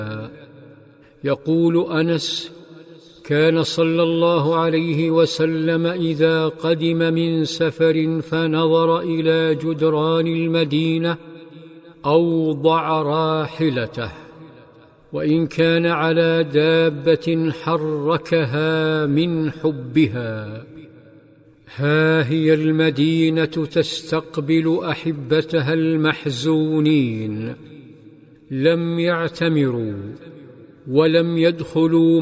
يقول أنس: كان صلى الله عليه وسلم إذا قدم من سفر فنظر إلى جدران المدينة أوضع راحلته، وإن كان على دابة حركها من حبها. ها هي المدينة تستقبل أحبتها المحزونين، لم يعتمروا ولم يدخلوا